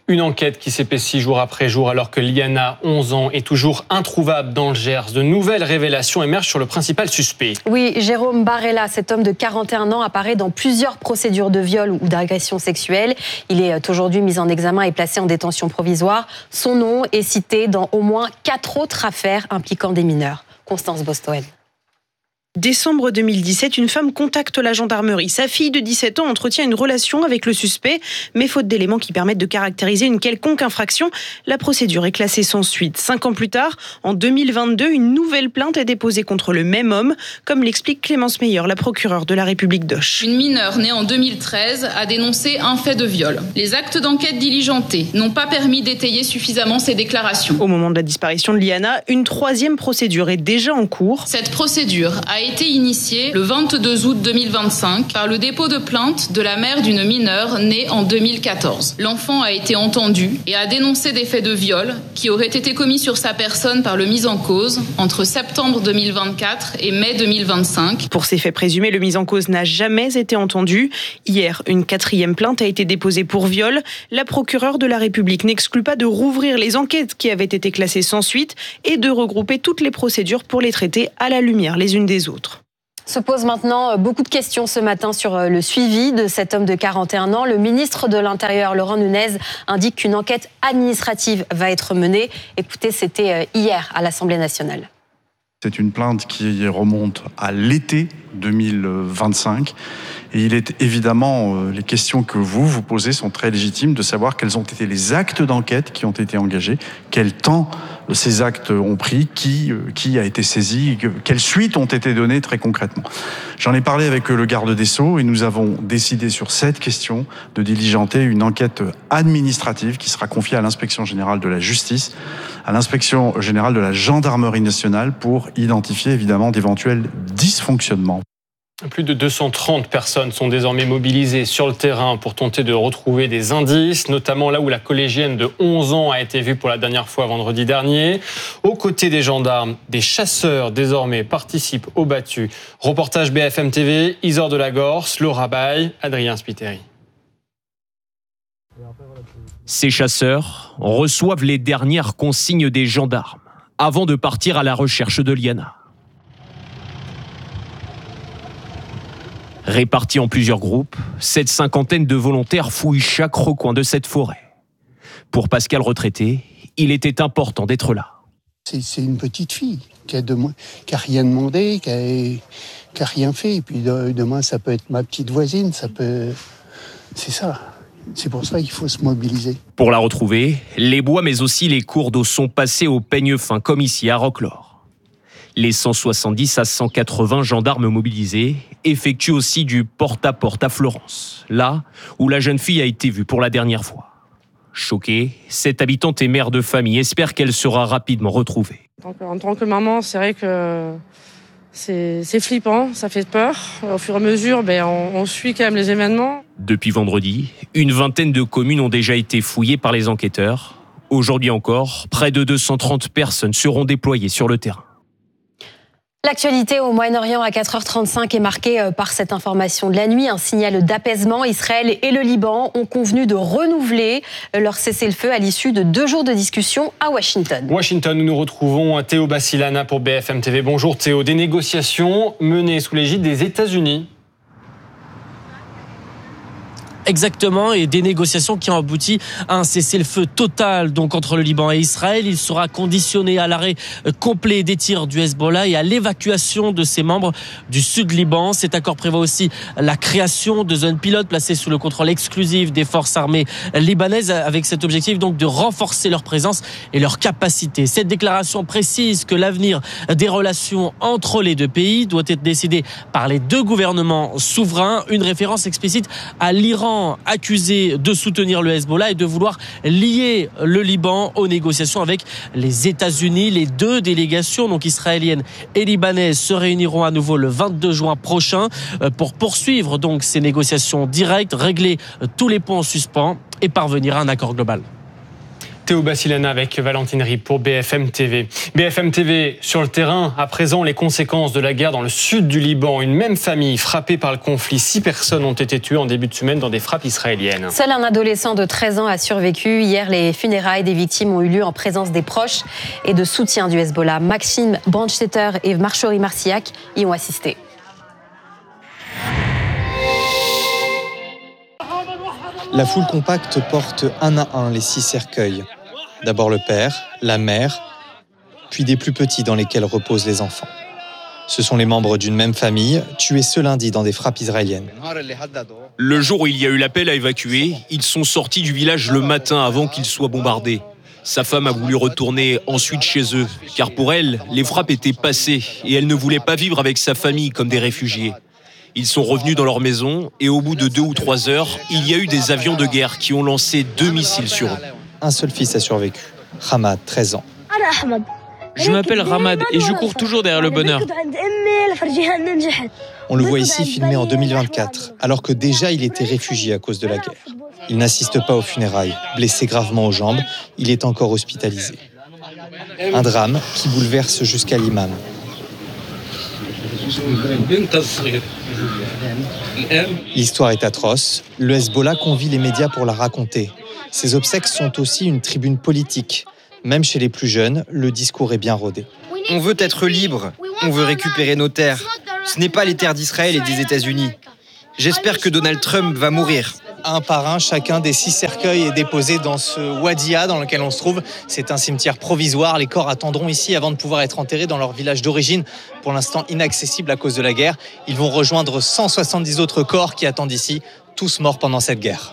Une enquête qui s'épaissit jour après jour alors que Liana, 11 ans, est toujours introuvable dans le Gers. De nouvelles révélations émergent sur le principal suspect. Oui, Jérôme Barella, cet homme de 41 ans, apparaît dans plusieurs procédures de viol ou d'agression sexuelle. Il est aujourd'hui mis en examen et placé en détention provisoire. Son nom est cité dans au moins 4 autres affaires impliquant des mineurs. Constance Bostoen. Décembre 2017, une femme contacte la gendarmerie. Sa fille de 17 ans entretient une relation avec le suspect, mais faute d'éléments qui permettent de caractériser une quelconque infraction, la procédure est classée sans suite. 5 ans plus tard, en 2022, une nouvelle plainte est déposée contre le même homme, comme l'explique Clémence Meyer, la procureure de la République d'Auch. Une mineure née en 2013 a dénoncé un fait de viol. Les actes d'enquête diligentés n'ont pas permis d'étayer suffisamment ces déclarations. Au moment de la disparition de Liana, une 3e procédure est déjà en cours. Cette procédure a été initiée le 22 août 2025 par le dépôt de plainte de la mère d'une mineure née en 2014. L'enfant a été entendu et a dénoncé des faits de viol qui auraient été commis sur sa personne par le mis en cause entre septembre 2024 et mai 2025. Pour ces faits présumés, le mis en cause n'a jamais été entendu. Hier, une 4e plainte a été déposée pour viol. La procureure de la République n'exclut pas de rouvrir les enquêtes qui avaient été classées sans suite et de regrouper toutes les procédures pour les traiter à la lumière les unes des autres. Se pose maintenant beaucoup de questions ce matin sur le suivi de cet homme de 41 ans. Le ministre de l'Intérieur, Laurent Nunez, indique qu'une enquête administrative va être menée. Écoutez, c'était hier à l'Assemblée nationale. C'est une plainte qui remonte à l'été 2025. Et il est évidemment, les questions que vous posez sont très légitimes, de savoir quels ont été les actes d'enquête qui ont été engagés, quel temps ces actes ont pris, qui a été saisi, quelles suites ont été données très concrètement. J'en ai parlé avec le garde des Sceaux et nous avons décidé sur cette question de diligenter une enquête administrative qui sera confiée à l'Inspection générale de la justice, à l'Inspection générale de la gendarmerie nationale pour identifier évidemment d'éventuels dysfonctionnements. Plus de 230 personnes sont désormais mobilisées sur le terrain pour tenter de retrouver des indices, notamment là où la collégienne de 11 ans a été vue pour la dernière fois vendredi dernier. Aux côtés des gendarmes, des chasseurs désormais participent au battu. Reportage BFM TV, Isor de la Gorce, Laura Baye, Adrien Spiteri. Ces chasseurs reçoivent les dernières consignes des gendarmes avant de partir à la recherche de Liana. Répartis en plusieurs groupes, cette cinquantaine de volontaires fouillent chaque recoin de cette forêt. Pour Pascal retraité, il était important d'être là. C'est une petite fille qui a rien demandé, qui a rien fait. Et puis demain, ça peut être ma petite voisine, c'est ça. C'est pour ça qu'il faut se mobiliser. Pour la retrouver, les bois mais aussi les cours d'eau sont passés au peigne fin comme ici à Roquelaure. Les 170 à 180 gendarmes mobilisés effectuent aussi du porte-à-porte à Florence, là où la jeune fille a été vue pour la dernière fois. Choquée, cette habitante et mère de famille espère qu'elle sera rapidement retrouvée. En tant que maman, c'est vrai que c'est flippant, ça fait peur. Au fur et à mesure, on suit quand même les événements. Depuis vendredi, une vingtaine de communes ont déjà été fouillées par les enquêteurs. Aujourd'hui encore, près de 230 personnes seront déployées sur le terrain. L'actualité au Moyen-Orient à 4h35 est marquée par cette information de la nuit, un signal d'apaisement. Israël et le Liban ont convenu de renouveler leur cessez-le-feu à l'issue de 2 jours de discussion à Washington. Washington, où nous retrouvons Théo Bassilana pour BFM TV. Bonjour Théo, des négociations menées sous l'égide des États-Unis. Exactement, et des négociations qui ont abouti à un cessez-le-feu total donc entre le Liban et Israël. Il sera conditionné à l'arrêt complet des tirs du Hezbollah et à l'évacuation de ses membres du sud Liban. Cet accord prévoit aussi la création de zones pilotes placées sous le contrôle exclusif des forces armées libanaises, avec cet objectif donc de renforcer leur présence et leur capacité. Cette déclaration précise que l'avenir des relations entre les deux pays doit être décidé par les 2 gouvernements souverains. Une référence explicite à l'Iran, accusé de soutenir le Hezbollah et de vouloir lier le Liban aux négociations avec les États-Unis. Les 2 délégations, donc israéliennes et libanaises, se réuniront à nouveau le 22 juin prochain pour poursuivre donc ces négociations directes, régler tous les points en suspens et parvenir à un accord global. Théo Bassilana avec Valentine Rib pour BFM TV. BFM TV sur le terrain, à présent les conséquences de la guerre dans le sud du Liban. Une même famille frappée par le conflit. 6 personnes ont été tuées en début de semaine dans des frappes israéliennes. Seul un adolescent de 13 ans a survécu. Hier, les funérailles des victimes ont eu lieu en présence des proches et de soutien du Hezbollah. Maxime Brandstetter et Marjorie Marcillac y ont assisté. La foule compacte porte un à un les 6 cercueils. D'abord le père, la mère, puis des plus petits dans lesquels reposent les enfants. Ce sont les membres d'une même famille, tués ce lundi dans des frappes israéliennes. Le jour où il y a eu l'appel à évacuer, ils sont sortis du village le matin avant qu'il soit bombardé. Sa femme a voulu retourner ensuite chez eux, car pour elle, les frappes étaient passées et elle ne voulait pas vivre avec sa famille comme des réfugiés. Ils sont revenus dans leur maison et au bout de 2 ou 3 heures, il y a eu des avions de guerre qui ont lancé 2 missiles sur eux. Un seul fils a survécu, Hamad, 13 ans. Je m'appelle Ramad et je cours toujours derrière le bonheur. On le voit ici filmé en 2024, alors que déjà il était réfugié à cause de la guerre. Il n'assiste pas aux funérailles. Blessé gravement aux jambes, il est encore hospitalisé. Un drame qui bouleverse jusqu'à l'imam. L'histoire est atroce. Le Hezbollah convie les médias pour la raconter. Ces obsèques sont aussi une tribune politique. Même chez les plus jeunes, le discours est bien rodé. On veut être libre, on veut récupérer nos terres. Ce n'est pas les terres d'Israël et des États-Unis. J'espère que Donald Trump va mourir. Un par un, chacun des 6 cercueils est déposé dans ce Wadia dans lequel on se trouve. C'est un cimetière provisoire. Les corps attendront ici avant de pouvoir être enterrés dans leur village d'origine, pour l'instant inaccessible à cause de la guerre. Ils vont rejoindre 170 autres corps qui attendent ici, tous morts pendant cette guerre.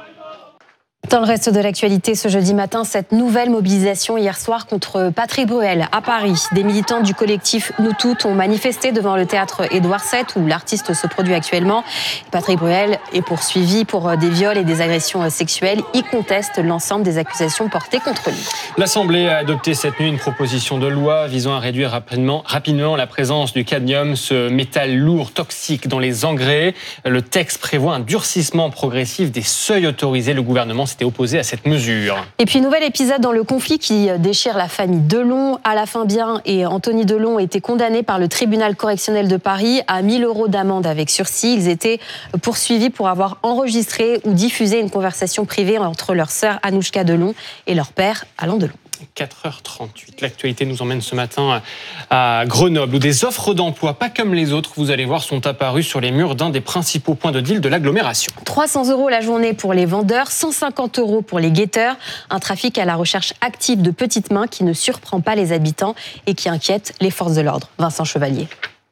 Dans le reste de l'actualité, ce jeudi matin, cette nouvelle mobilisation hier soir contre Patrick Bruel à Paris. Des militants du collectif Nous Toutes ont manifesté devant le théâtre Édouard VII où l'artiste se produit actuellement. Patrick Bruel est poursuivi pour des viols et des agressions sexuelles. Il conteste l'ensemble des accusations portées contre lui. L'Assemblée a adopté cette nuit une proposition de loi visant à réduire rapidement la présence du cadmium, ce métal lourd toxique dans les engrais. Le texte prévoit un durcissement progressif des seuils autorisés. Le gouvernement s'était opposé à cette mesure. Et puis, nouvel épisode dans le conflit qui déchire la famille Delon. Alain Finbien et Anthony Delon ont été condamnés par le tribunal correctionnel de Paris à 1 000 € d'amende avec sursis. Ils étaient poursuivis pour avoir enregistré ou diffusé une conversation privée entre leur sœur Anouchka Delon et leur père Alain Delon. 4h38. L'actualité nous emmène ce matin à Grenoble où des offres d'emploi, pas comme les autres, vous allez voir, sont apparues sur les murs d'un des principaux points de deal de l'agglomération. 300 € la journée pour les vendeurs, 150 € pour les guetteurs. Un trafic à la recherche active de petites mains qui ne surprend pas les habitants et qui inquiète les forces de l'ordre. Vincent Chevalier.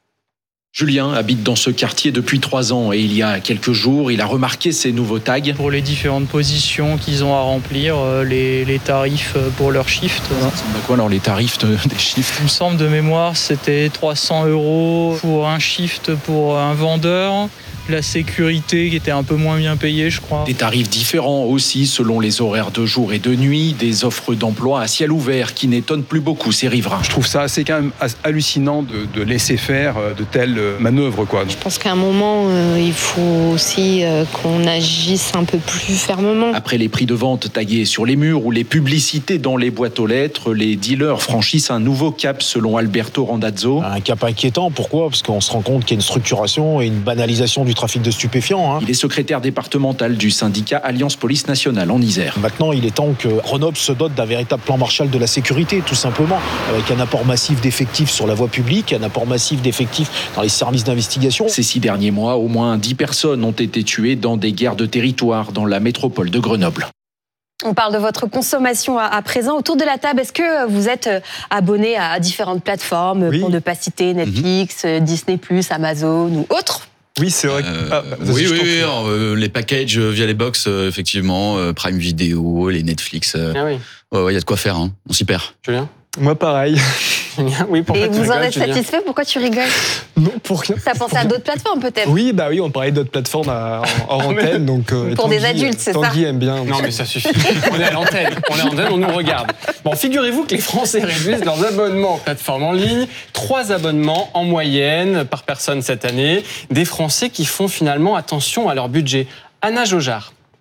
Julien habite dans ce quartier depuis 3 ans et il y a quelques jours, il a remarqué ces nouveaux tags. Pour les différentes positions qu'ils ont à remplir, les tarifs pour leur shift. Ça ressemble à quoi alors les tarifs des shifts ? Il me semble de mémoire, c'était 300 € pour un shift pour un vendeur. La sécurité qui était un peu moins bien payée, je crois. Des tarifs différents aussi selon les horaires de jour et de nuit, des offres d'emploi à ciel ouvert qui n'étonnent plus beaucoup ces riverains. Je trouve ça assez quand même hallucinant de laisser faire de telles manœuvres, quoi. Je pense qu'à un moment, il faut aussi qu'on agisse un peu plus fermement. Après les prix de vente tagués sur les murs ou les publicités dans les boîtes aux lettres, les dealers franchissent un nouveau cap selon Alberto Randazzo. Un cap inquiétant, pourquoi ? Parce qu'on se rend compte qu'il y a une structuration et une banalisation du trafic de stupéfiants. Il est secrétaire départemental du syndicat Alliance Police Nationale en Isère. Maintenant, il est temps que Grenoble se dote d'un véritable plan Marshall de la sécurité, tout simplement, avec un apport massif d'effectifs sur la voie publique, un apport massif d'effectifs dans les services d'investigation. Ces 6 derniers mois, au moins 10 personnes ont été tuées dans des guerres de territoire dans la métropole de Grenoble. On parle de votre consommation à présent. Autour de la table, est-ce que vous êtes abonné à différentes plateformes, pour ne pas citer Netflix, Disney+, Amazon ou autres ? Oui, c'est vrai. Oui, les packages via les box, effectivement, Prime Video, les Netflix. Il y a de quoi faire, hein. On s'y perd. Julien ? Moi, pareil. Oui, et vous en êtes satisfait ? Pourquoi tu rigoles ? Non, pour rien. T'as pensé à d'autres plateformes peut-être ? Oui, on parlait d'autres plateformes en antenne. Donc, pour des adultes, c'est ça ? Tanguy aime bien. Non, mais ça suffit. On est à l'antenne, on nous regarde. Bon, figurez-vous que les Français réduisent leurs abonnements aux plateformes en ligne. 3 abonnements en moyenne par personne cette année. Des Français qui font finalement attention à leur budget. Anna Jaujard.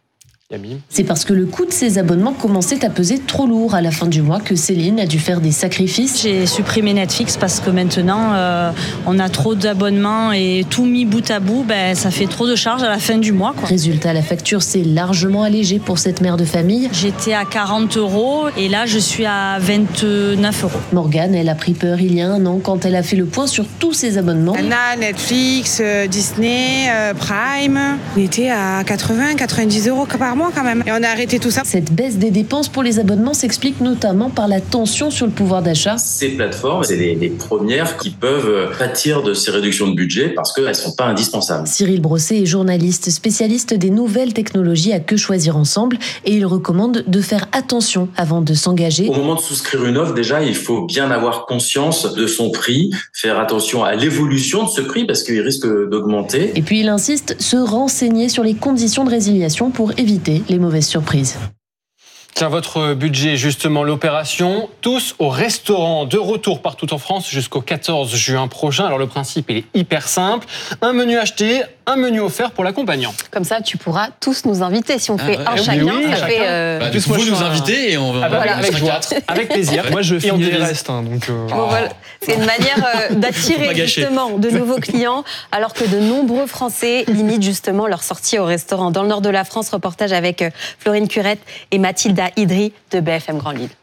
C'est parce que le coût de ces abonnements commençait à peser trop lourd à la fin du mois que Céline a dû faire des sacrifices. J'ai supprimé Netflix parce que maintenant, on a trop d'abonnements et tout mis bout à bout, ça fait trop de charges à la fin du mois. Résultat, la facture s'est largement allégée pour cette mère de famille. J'étais à 40 € et là, je suis à 29 €. Morgane, elle a pris peur il y a 1 an quand elle a fait le point sur tous ses abonnements. On a Netflix, Disney, Prime. On était à 80-90 € par mois quand même. Et on a arrêté tout ça. Cette baisse des dépenses pour les abonnements s'explique notamment par la tension sur le pouvoir d'achat. Ces plateformes, c'est les premières qui peuvent pâtir de ces réductions de budget parce qu'elles ne sont pas indispensables. Cyril Brosset est journaliste spécialiste des nouvelles technologies à Que Choisir Ensemble et il recommande de faire attention avant de s'engager. Au moment de souscrire une offre, déjà, il faut bien avoir conscience de son prix, faire attention à l'évolution de ce prix parce qu'il risque d'augmenter. Et puis il insiste, se renseigner sur les conditions de résiliation pour éviter les mauvaises surprises. Tiens, votre budget, justement, l'opération Tous au restaurant, de retour partout en France jusqu'au 14 juin prochain. Alors le principe, il est hyper simple. Un menu acheté, un menu offert pour l'accompagnant. Comme ça, tu pourras tous nous inviter. Si on fait un chacun, ça fait... Vous nous invitez et on va... avec joie, avec plaisir. Moi, je finis les restes. Voilà. C'est une manière d'attirer justement de nouveaux clients, alors que de nombreux Français limitent justement leur sortie au restaurant. Dans le nord de la France, reportage avec Florine Curette et Mathilda Idri de BFM Grand Lille.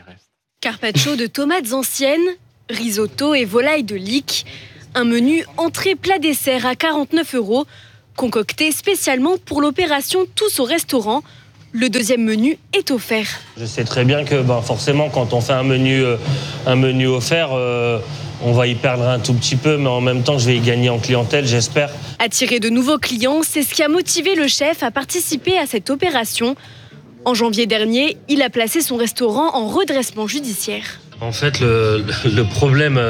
Carpaccio de tomates anciennes, risotto et volaille de Lick. Un menu entrée plat dessert à 49 €, concocté spécialement pour l'opération Tous au restaurant. Le deuxième menu est offert. Je sais très bien que forcément, quand on fait un menu offert, on va y perdre un tout petit peu, mais en même temps, je vais y gagner en clientèle, j'espère. Attirer de nouveaux clients, c'est ce qui a motivé le chef à participer à cette opération. En janvier dernier, il a placé son restaurant en redressement judiciaire. En fait, le problème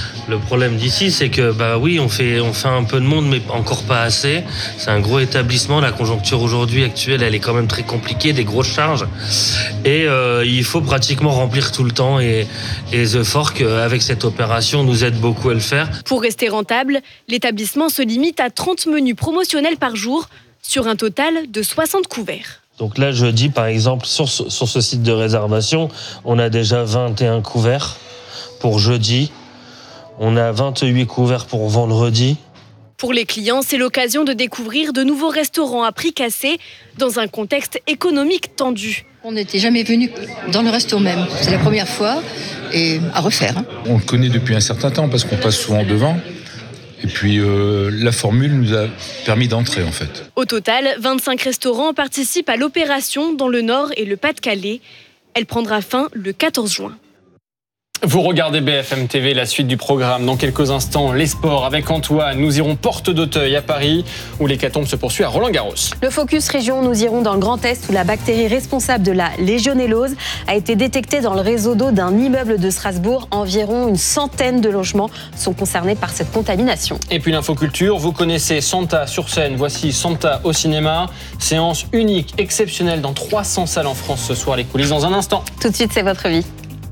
d'ici, c'est que on fait un peu de monde, mais encore pas assez. C'est un gros établissement. La conjoncture aujourd'hui actuelle, elle est quand même très compliquée, des grosses charges, et il faut pratiquement remplir tout le temps. Et The Fork, avec cette opération, nous aide beaucoup à le faire. Pour rester rentable, l'établissement se limite à 30 menus promotionnels par jour, sur un total de 60 couverts. Donc là, jeudi, par exemple, sur ce site de réservation, on a déjà 21 couverts pour jeudi. On a 28 couverts pour vendredi. Pour les clients, c'est l'occasion de découvrir de nouveaux restaurants à prix cassé dans un contexte économique tendu. On n'était jamais venu dans le resto même. C'est la première fois et à refaire. On le connaît depuis un certain temps parce qu'on passe souvent devant. Et puis la formule nous a permis d'entrer en fait. Au total, 25 restaurants participent à l'opération dans le Nord et le Pas-de-Calais. Elle prendra fin le 14 juin. Vous regardez BFM TV, la suite du programme. Dans quelques instants, les sports avec Antoine. Nous irons porte d'Auteuil à Paris, où l'hécatombe se poursuit à Roland-Garros. Le Focus Région, nous irons dans le Grand Est, où la bactérie responsable de la légionellose a été détectée dans le réseau d'eau d'un immeuble de Strasbourg. Environ 100 de logements sont concernés par cette contamination. Et puis l'infoculture, vous connaissez Santa sur scène. Voici Santa au cinéma. Séance unique, exceptionnelle dans 300 salles en France ce soir. Les coulisses dans un instant. Tout de suite, c'est votre vie.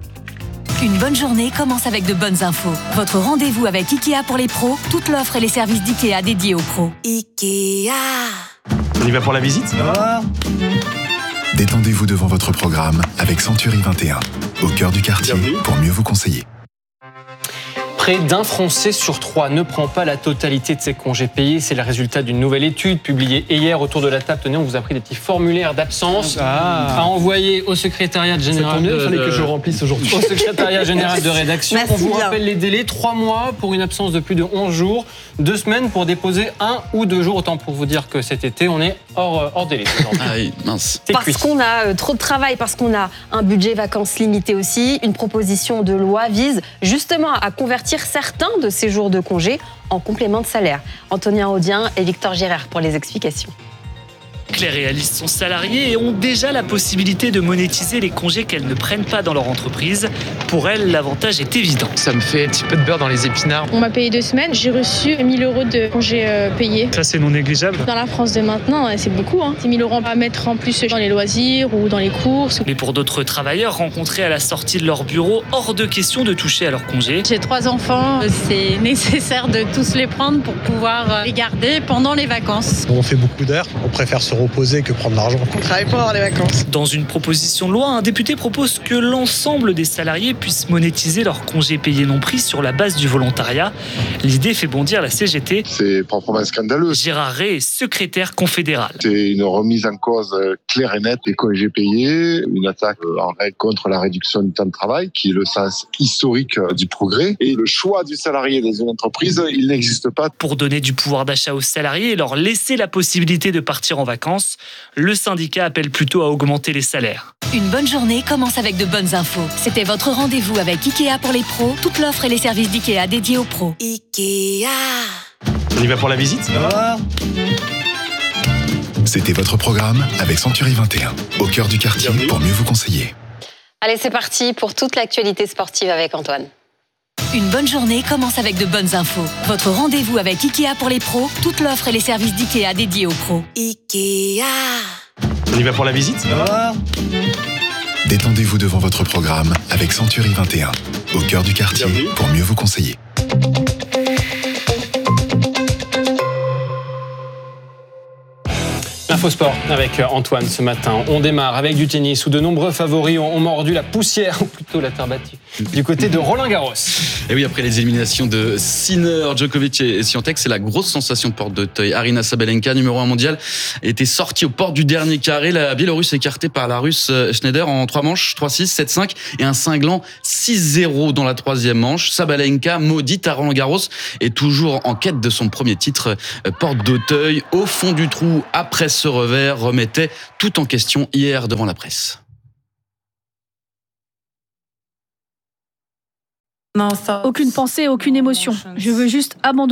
Une bonne journée commence avec de bonnes infos. Votre rendez-vous avec Ikea pour les pros, toute l'offre et les services d'Ikea dédiés aux pros. Ikea. On y va pour la visite ? Détendez-vous devant votre programme avec Century 21, au cœur du quartier, pour mieux vous conseiller. Près d'un Français sur 3 ne prend pas la totalité de ses congés payés. C'est le résultat d'une nouvelle étude publiée hier. Autour de la table, tenez, on vous a pris des petits formulaires d'absence à envoyer au secrétariat général. Il fallait que je remplisse aujourd'hui. Au secrétariat général de rédaction. Merci, on vous bien. rappelle les délais, 3 mois pour une absence de plus de 11 jours, 2 semaines pour déposer 1 ou 2 jours. Autant pour vous dire que cet été, on est hors délai. Ah oui, mince. Parce qu'on a trop de travail, parce qu'on a un budget vacances limité aussi. Une proposition de loi vise justement à convertir certains de ces jours de congé en complément de salaire. Antonin Audien et Victor Gérard pour les explications. Claire et Alice sont salariées et ont déjà la possibilité de monétiser les congés qu'elles ne prennent pas dans leur entreprise. Pour elles, l'avantage est évident. Ça me fait un petit peu de beurre dans les épinards. On m'a payé 2 semaines, j'ai reçu 1 000 € de congés payés. Ça, c'est non négligeable. Dans la France de maintenant, c'est beaucoup. 10 000 € à mettre en plus dans les loisirs ou dans les courses. Mais pour d'autres travailleurs rencontrés à la sortie de leur bureau, hors de question de toucher à leurs congés. J'ai 3 enfants, c'est nécessaire de tous les prendre pour pouvoir les garder pendant les vacances. On fait beaucoup d'heures, on préfère se reposer reposer que prendre l'argent. On travaille pour avoir les vacances. Dans une proposition de loi, un député propose que l'ensemble des salariés puissent monétiser leurs congés payés non pris sur la base du volontariat. L'idée fait bondir la CGT. C'est proprement scandaleux. Gérard Ray est secrétaire confédéral. C'est une remise en cause claire et nette des congés payés, une attaque en règle contre la réduction du temps de travail, qui est le sens historique du progrès. Et le choix du salarié dans une entreprise, il n'existe pas. Pour donner du pouvoir d'achat aux salariés et leur laisser la possibilité de partir en vacances, le syndicat appelle plutôt à augmenter les salaires. Une bonne journée commence avec de bonnes infos. C'était votre rendez-vous avec Ikea pour les pros. Toute l'offre et les services d'Ikea dédiés aux pros. Ikea. On y va pour la visite ? C'était votre programme avec Century 21, au cœur du quartier pour mieux vous conseiller. Allez, c'est parti pour toute l'actualité sportive avec Antoine. Une bonne journée commence avec de bonnes infos. Votre rendez-vous avec Ikea pour les pros. Toute l'offre et les services d'Ikea dédiés aux pros. Ikea. On y va pour la visite ? Détendez-vous devant votre programme avec Century 21, au cœur du quartier pour mieux vous conseiller. Infosport avec Antoine ce matin. On démarre avec du tennis où de nombreux favoris ont mordu la poussière, ou plutôt la terre battue, du côté de Roland-Garros. Et oui, après les éliminations de Sinner, Djokovic et Swiatek, c'est la grosse sensation de porte d'Auteuil. Aryna Sabalenka, numéro 1 mondial, était sortie aux portes du dernier carré. La Biélorusse écartée par la Russe Schneider en 3 manches, 3-6, 7-5 et un cinglant 6-0 dans la 3e manche. Sabalenka, maudite à Roland-Garros, est toujours en quête de son premier titre. Porte d'Auteuil, au fond du trou, après ce revers, remettait tout en question hier devant la presse. Aucune pensée, aucune émotion. Je veux juste abandonner.